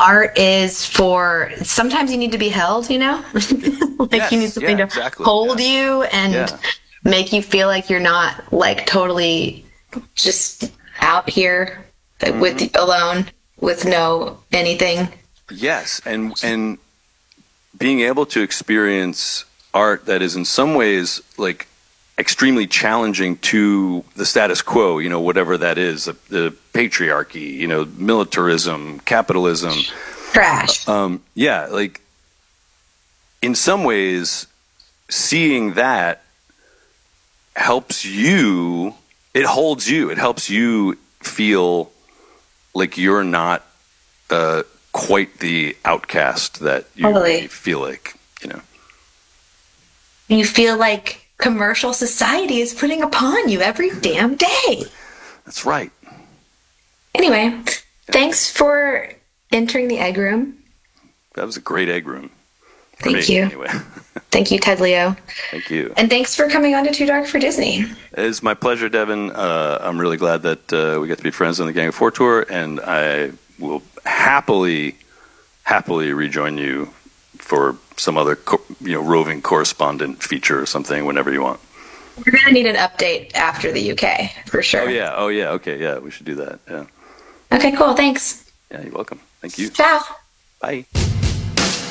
art is for, sometimes you need to be held, like you need Yes, something yeah, to exactly. hold Yeah, you and yeah. make you feel like you're not like totally just out here with Hmm. alone with no anything. Yes, and being able to experience art that is in some ways like extremely challenging to the status quo, whatever that is, the patriarchy, militarism, capitalism. Trash. Yeah, like in some ways, seeing that helps you, it holds you, it helps you feel like you're not quite the outcast that you may Totally. feel like. You feel like commercial society is putting upon you every damn day. That's right. Anyway, Yeah. thanks for entering the egg room. That was a great egg room for Thank me, you. anyway. Thank you, Ted Leo. Thank you. And thanks for coming on to Too Dark for Disney. It's my pleasure, Devin. I'm really glad that we get to be friends on the Gang of Four tour, and I will happily rejoin you for some other, roving correspondent feature or something whenever you want. We're going to need an update after the UK, for sure. Oh yeah. Okay, yeah, we should do that. Yeah. Okay, cool. Thanks. Yeah, you're welcome. Thank you. Ciao. Bye.